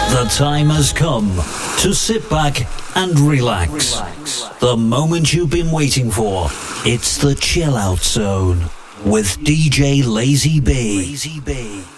The time has come to sit back and relax. The moment you've been waiting for. It's the Chill Out Zone with DJ Lazy B.